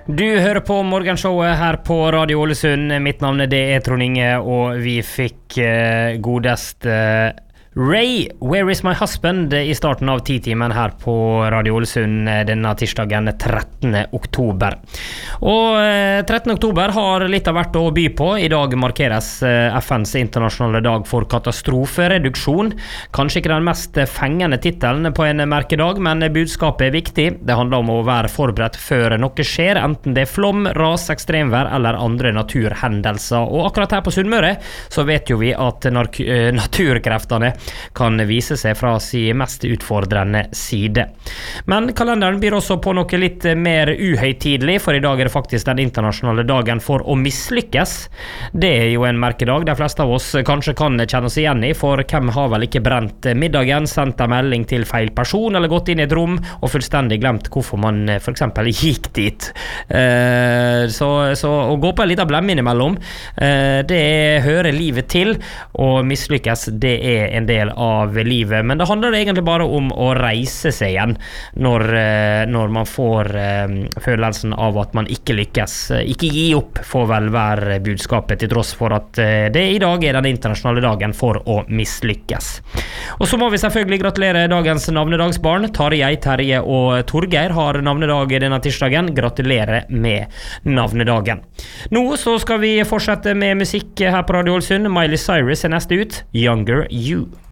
Du hører på morgenshowet her på Radio Ålesund. Mitt navn det Trond Inge, og vi fikk godest Ray, Where is my husband? I starten av 10-timen her på Radio Ålesund denne tirsdagen 13. oktober. Og 13. oktober har litt av hvert å by på. I dag markeres FNs internasjonale dag for katastrofereduksjon. Kanskje ikke den mest fengende titelen på en merkedag, men budskapet viktig. Det handler om å være forberedt før noe skjer, enten det flom, ras, ekstremvær eller andre naturhendelser. Og akkurat her på Sunnmøre så vet jo vi at naturkreftene kan vise seg fra sin mest utfordrende side. Men kalenderen byr også på noe litt mer uhøytidelig, for i dag det faktisk den internasjonale dagen for å mislykkes. Det jo en merkedag de fleste av oss kanskje kan kjenne oss igjen i, for hvem har vel ikke brent middagen, sendt en melding til feil person, eller gått inn i et rom og fullstendig glemt hvorfor man for eksempel gikk dit. Så å gå på en liten blemme innimellom, det hører livet til, og mislykkes, det en del av livet, men det handler egentlig bare om å reise seg igjen når man får følelsen av at man ikke lykkes. Ikke gi opp, får vel være budskapet, til tross for at det i dag den internasjonale dagen for å mislykkes. Og så må vi selvfølgelig gratulere dagens navnedagsbarn. Tarjei, Terje og Torgeir har navnedag denne tirsdagen. Gratulerer med navnedagen. Nå så skal vi fortsette med musikk her på Radio Ålesund. Miley Cyrus neste ut, Younger You.